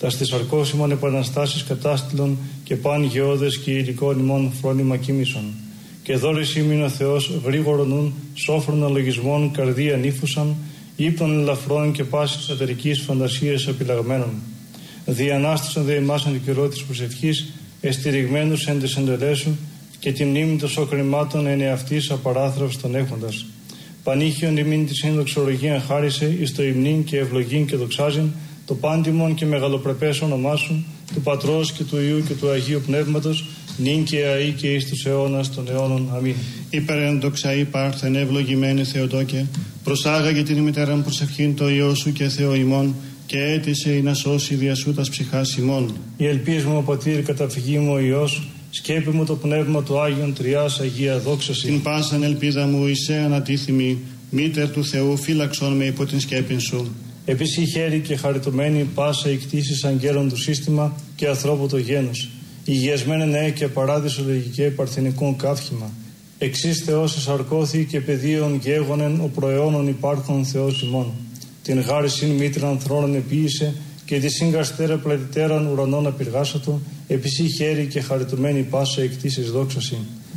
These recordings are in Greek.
τα στις αρκώσιμων επαναστάσεις κατάστηλων και παν γεώδες και υλικών ημών φρόνημα κοίμησον. Και δώρης ήμην ο Θεός γρήγορο νουν, σόφρον αλογισμών καρδία νύφουσαν, ύπνων ελαφρών και πάσης ατερικής φαντασίας επιλαγμένων. Διανάστησαν δε εμάς εν καιρό της προσευχής, εστηριγμένους εν της εντελέσου και τη μνήμη των σοκρημάτων εν εαυτής απαράθραυστον έχοντας. Πανήχιον ημίν τη συνδοξολογία χάρισε εις το υμνήν και ευλογήν και δοξάζειν, το πάντιμον και μεγαλοπρεπές όνομά σου, του Πατρός και του Υιού και του Αγίου Πνεύματος, νυν και αεί και εις τους αιώνας των αιώνων. Αμήν. Υπερέντοξα υπάρχθεν ευλογημένη Θεοτόκε, προσάγαγε την ημιτέραν προσευχήν το Υιό σου και Θεό ημών, και έτησε ή να σώσει δια σου τας ψυχάς ημών. Η ελπίς μου, ο Πατήρ, καταφυγή μου ο Υιός, σκέπη μου το πνεύμα του Άγιον Τριάς Αγία δόξαση. Την πάσαν ελπίδα μου εισέ ανατίθυμη, μήτερ του Θεού φύλαξον με υπό την σκέπην σου. Επίση χέρι και χαριτωμένη πάσα η κτήση αγγέλων του σύστημα και ανθρώπου το γένος. Υγιασμένε νέε και παράδεισο λογικέ παρθενικών καύχημα. Εξής Θεός εσαρκώθη και πεδίων γέγονεν ο προαιώνων υπάρχων Θεός ημών. Την γάρισιν μήτραν θρόνων επίησε και τη σύγκαστέρα πλατητέραν ουρανών απειργάσατο, επίση χέρι και χαριτωμένη πάσα η κτήση δόξαση.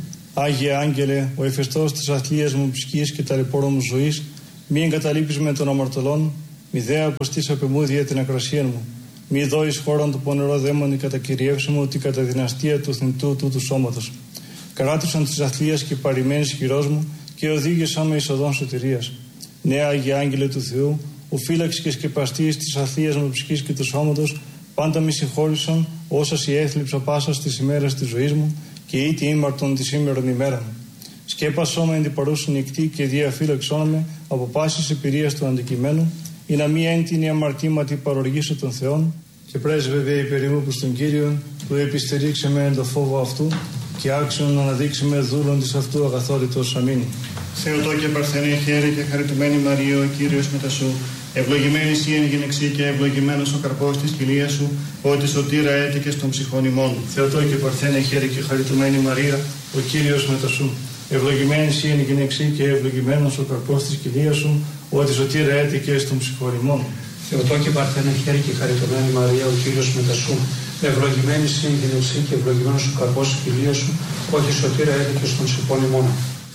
Άγιε Άγγελε, ο εφεστός της αθλίας μου ψυχής και ταλαιπώρων μου ζωής, μη εγκαταλείπεις με των αμαρτωλών, μη δε αποστείς απεμούδια την ακρασία μου. Μη δώεις χώραν του πονερό δαίμονι κατακυριεύσει μου ότι κατά δυναστεία του θνητού τούτου σώματος. Κράτησαν της αθλίας και παρημένης χειρός μου και οδήγησαν με εις οδόν σωτηρίας. Νέα Άγιε Άγγελε του Θεού, ο φύλαξ και σκεπαστής της αθλίας μου ψυχής και του σώματος, πάντα μη συγχώρησαν όσα σοι έθλιψα πάσα στις ημέρες της ζωής μου και ήτι ήμαρτον τη σήμερον ημέρα μου. Σκέπασό με εν την παρούσιν νυχτή και διαφύλαξόν με από πάσης εμπειρίας του αντικειμένου, ή να μη έντινη αμαρτήματι παροργήσω των Θεών, και πρέσβευε υπερήμου προς τον Κύριον, που επιστερήξε με εν το φόβο αυτού, και άξιον να αναδείξει με δούλον της αυτού αγαθόρυτος. Αμήν. Θεοτόκε παρθενέ χαίρε και χαριτωμένη Μαρία, ο Κύριος μετά σου. Ευλογημένη εσύ εν γυναιξή και ευλογημένος ο καρπός της κοιλίας σου, ότι σωτήρα έτηκε στον ψυχών ημών. Θεοτόκε παρθένε χαίρε και χαριτωμένη Μαρία, ο Κύριος μετά σου. Ευλογημένη εσύ εν γυναιξή και ευλογημένος ο καρπός της κοιλίας σου, ότι σωτήρα έτηκε στον ψυχών ημών. Θεοτόκε παρθένε χαίρε και χαριτωμένη Μαρία, ο Κύριος μετά σου. Ευλογημένη εσύ εν γυναιξή και ευλογημένος ο καρπός της κοιλίας σου, ότι σωτήρα έτηκε στον ψυχών ημών.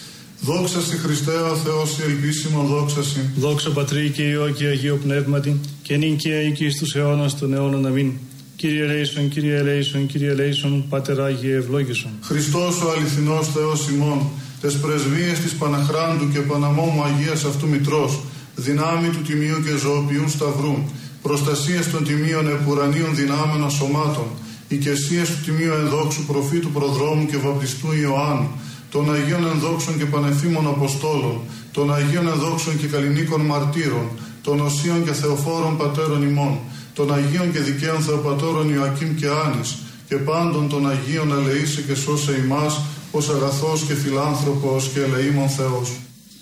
Δόξα σοι Χριστέ ο Θεός η ελπίσιμον δόξα σοι. Δόξα Πατρί και Υιό και Αγίο Πνεύματι, και νυν και αεί και εις τους αιώνας των αιώνων. Αμήν. Κύριε ελέησον, Κύριε ελέησον, Κύριε ελέησον, Πάτερ Άγιε ευλόγησον. Χριστός ο αληθινός Θεός ημών, τες πρεσβείες της Παναχράντου και Παναμόμου Αγίας αυτού Μητρός, δυνάμει του Τιμίου και Ζωοποιού Σταυρού, προστασίες των Τιμίων επουρανίων δυνάμενων σωμάτων, οικεσίες του Τιμίου ενδόξου προφήτου Προδρόμου και Βαπτιστού Ιωάννου, των Αγίων ενδόξων και πανεφήμων Αποστόλων, των Αγίων ενδόξων και καλλινίκων μαρτύρων, των Οσίων και Θεοφόρων Πατέρων ημών, των Αγίων και δικαίων Θεοπατώρων Ιωακήμ και Άνης, και πάντων των Αγίων ελεήσε και σώσε ημάς, ως αγαθός και φιλάνθρωπος και ελεήμων Θεός.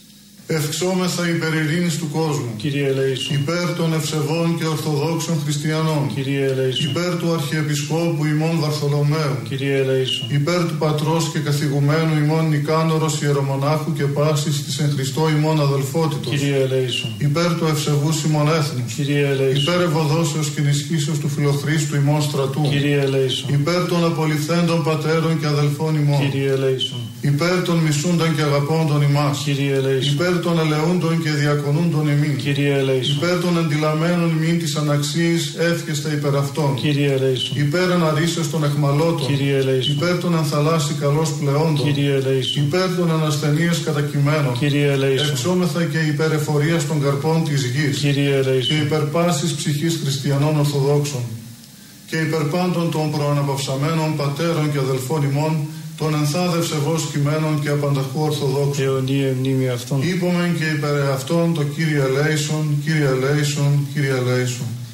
Ευξόμεθα υπέρ ειρήνης του κόσμου. Κύριε ελέησον. Υπέρ των ευσεβών και ορθοδόξων χριστιανών. Κύριε ελέησον. Υπέρ του Αρχιεπισκόπου ημών Βαρθολομαίου. Κύριε ελέησον. Υπέρ του Πατρός και καθηγουμένου ημών Νικάνορος Ιερομονάχου και πάσης της εν Χριστώ ημών αδελφότητος. Κύριε ελέησον. Υπέρ του ευσεβούς ημών έθνους. Κύριε ελέησον. Υπέρ ευωδόσεως και ενισχύσεως του φιλοχρήστου ημών στρατού. Κύριε ελέησον. Υπέρ των απολυθέντων πατέρων και αδελφών ημών. Κύριε ελέησον. Υπέρ των μισούντων και αγαπώντων ημάς. Κύριε ελέησον. Υπέρ των ελεούντων και διακονούντων ημίν. Κύριε ελέησον. Υπέρ των εντυλαμένων ημίν της αναξίας εύχεστε υπέρ αυτών. Κύριε ελέησον. Υπέρ αναρρήσεως των εχμαλώτων. Κύριε ελέησον. Υπέρ των ενθαλάσσι καλώς πλεόντων. Κύριε ελέησον. Υπέρ των ανασθενείας κατακειμένων. Κύριε ελέησον. Εξόμεθα και υπέρ εφορίας των καρπών της γης. Κύριε Και ελέησον. υπέρ πάσης ψυχής χριστιανών Ορθοδόξων. Και υπέρ πάντων των προαναπαυσαμένων πατέρων και αδελφών ημών, των ενθάδευσε βος κειμένων και απανταχού Ορθοδόξων. Αιωνία μνήμη αυτών. Είπομεν και υπέρ αυτών το Κύριε ελέησον, Κύριε ελέησον, Κύριε ελέησον.